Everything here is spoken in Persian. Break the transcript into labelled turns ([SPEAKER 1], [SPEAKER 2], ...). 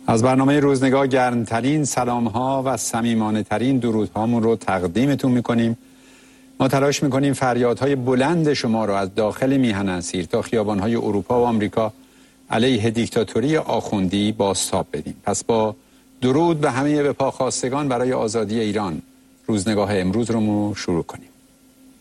[SPEAKER 1] از برنامه روزنگاه گرمترین سلام‌ها و صمیمانه‌ترین درودهامون رو تقدیمتون می‌کنیم. ما تلاش می‌کنیم فریادهای بلند شما رو از داخل میهن اسیر تا خیابان‌های اروپا و آمریکا علیه دیکتاتوری آخوندی بازتاب بدیم. پس با درود به همه بپاخواستگان برای آزادی ایران، روزنگاه امروز رو شروع کنیم.